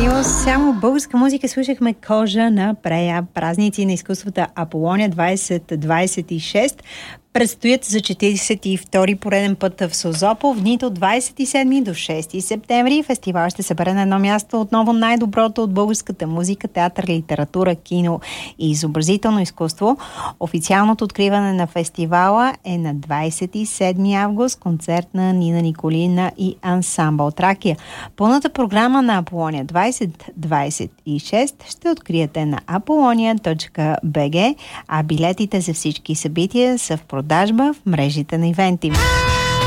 радио. Само българска музика слушахме Кожа на Прея. Празници на изкуствата Аполония 2026 предстоят за 42-ри пореден път в Созопол в дните от 27 до 6 септември. Фестивал ще събере на едно място отново най-доброто от българската музика, театър, литература, кино и изобразително изкуство. Официалното откриване на фестивала е на 27 август. Концерт на Нина Николина и ансамбъл Тракия. Пълната програма на Аполония 2026 ще откриете на apollonia.bg, а билетите за всички събития са в продажба в мрежите на ивенти.